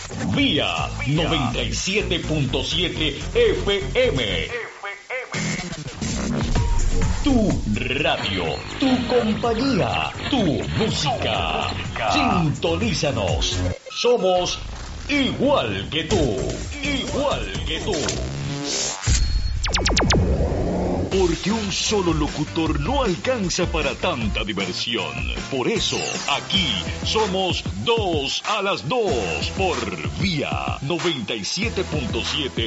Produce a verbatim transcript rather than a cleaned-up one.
Vía noventa y siete punto siete F M. Tu radio, tu compañía, tu música. Sintonízanos. Somos igual que tú, igual que tú. Porque un solo locutor no alcanza para tanta diversión. Por eso, aquí somos dos a las dos por Vía noventa y siete punto siete